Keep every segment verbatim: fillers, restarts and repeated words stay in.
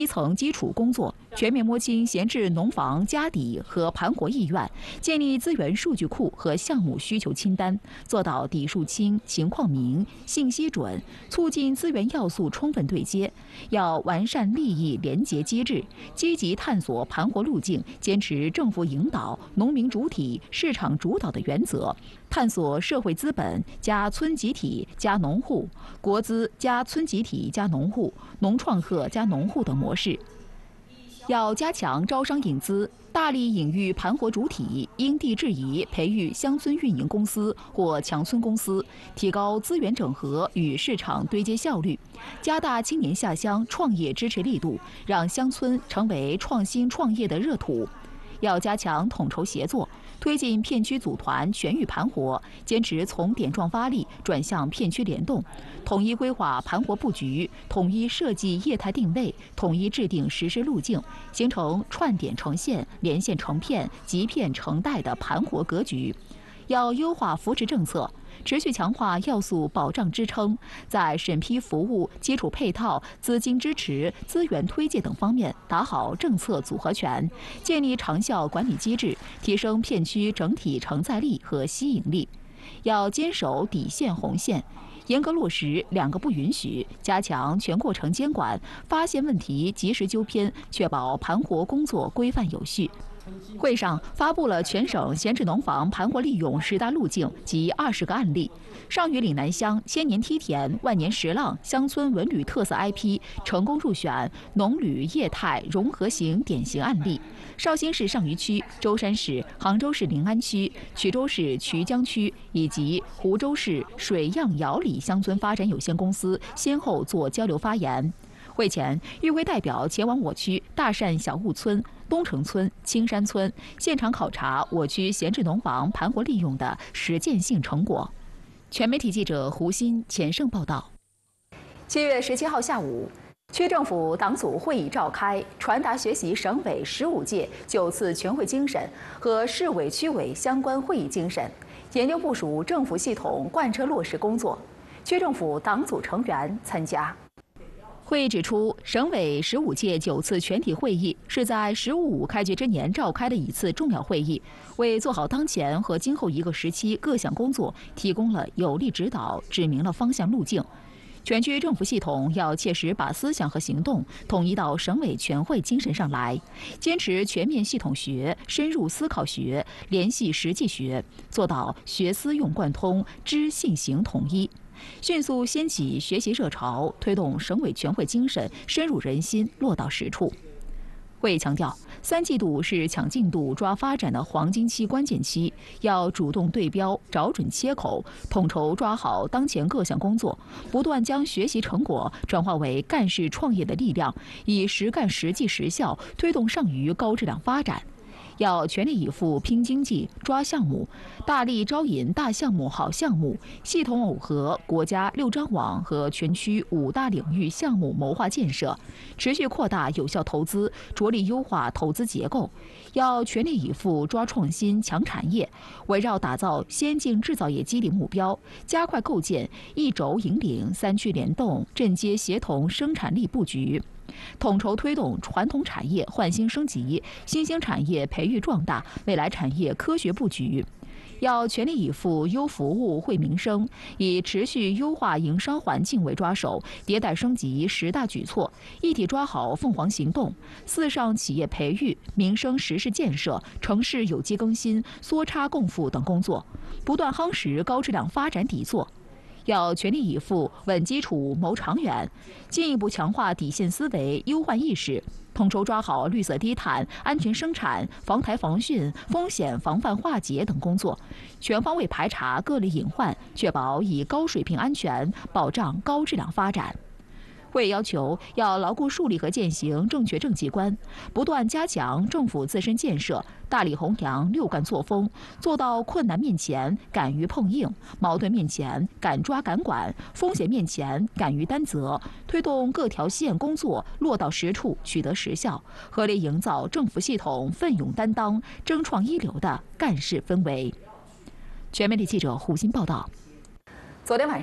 基层基础工作，全面摸清闲置农房家底和盘活意愿，建立资源数据库和项目需求清单，做到底数清、情况明、信息准，促进资源要素充分对接。要完善利益联结机制，积极探索盘活路径，坚持政府引导、农民主体、市场主导的原则。 探索社会资本加村集体加农户、国资加村集体加农户、农创客加农户等模式。要加强招商引资，大力引育盘活主体，因地制宜培育乡村运营公司或强村公司，提高资源整合与市场对接效率，加大青年下乡创业支持力度，让乡村成为创新创业的热土。要加强统筹协作。 推进片区组团全域盘活，坚持从点状发力转向片区联动，统一规划盘活布局，统一设计业态定位，统一制定实施路径，形成串点成线、连线成片、集片成带的盘活格局。要优化扶持政策。 持续强化要素保障支撑，在审批服务、基础配套、资金支持、资源推介等方面打好政策组合拳，建立长效管理机制，提升片区整体承载力和吸引力。要坚守底线红线，严格落实两个不允许，加强全过程监管，发现问题及时纠偏，确保盘活工作规范有序。 会上发布了全省闲置农房盘活利用十大路径及二十个案例。上虞岭南乡千年梯田、万年石浪乡村文旅特色 I P 成功入选农旅业态融合型典型案例。绍兴市上虞区、舟山市、杭州市临安区、衢州市衢江区以及湖州市水漾窑里乡村发展有限公司先后作交流发言。 会前，与会代表前往我区大善小务村、东城村、青山村，现场考察我区闲置农房盘活利用的实践性成果。全媒体记者胡鑫、钱胜报道。七月十七号下午，区政府党组会议召开，传达学习省委十五届九次全会精神和市委区委相关会议精神，研究部署政府系统贯彻落实工作。区政府党组成员参加。 会议指出，省委十五届九次全体会议是在“十五五”开局之年召开的一次重要会议，为做好当前和今后一个时期各项工作提供了有力指导，指明了方向路径。全区政府系统要切实把思想和行动统一到省委全会精神上来，坚持全面系统学、深入思考学、联系实际学，做到学思用贯通、知信行统一。 迅速掀起学习热潮，推动省委全会精神深入人心、落到实处。会议强调，三季度是抢进度、抓发展的黄金期、关键期，要主动对标、找准切口，统筹抓好当前各项工作，不断将学习成果转化为干事创业的力量，以实干实际实效推动上虞高质量发展。 要全力以赴拼经济、抓项目，大力招引大项目、好项目，系统耦合国家六张网和全区五大领域项目谋划建设，持续扩大有效投资，着力优化投资结构。要全力以赴抓创新、强产业，围绕打造先进制造业基地目标，加快构建一轴引领、三区联动、镇接协同生产力布局。 统筹推动传统产业焕新升级，新兴产业培育壮大，未来产业科学布局。要全力以赴优服务、惠民生，以持续优化营商环境为抓手，迭代升级十大举措，一体抓好凤凰行动、四上企业培育、民生实事建设、城市有机更新、缩差共富等工作，不断夯实高质量发展底座。 要全力以赴稳基础、谋长远，进一步强化底线思维、忧患意识，统筹抓好绿色低碳、安全生产、防台防汛、风险防范化解等工作，全方位排查各类隐患，确保以高水平安全保障高质量发展。 会要求要牢固树立和践行正确政绩观，不断加强政府自身建设，大力弘扬六干作风，做到困难面前敢于碰硬，矛盾面前敢抓敢管，风险面前敢于担责，推动各条线工作落到实处，取得实效，合力营造政府系统奋勇担当、争创一流的干事氛围。全媒体记者胡鑫报道。昨天晚上。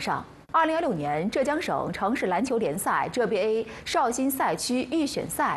二零一六年浙江省城市篮球联赛浙 B A 绍兴赛区预选赛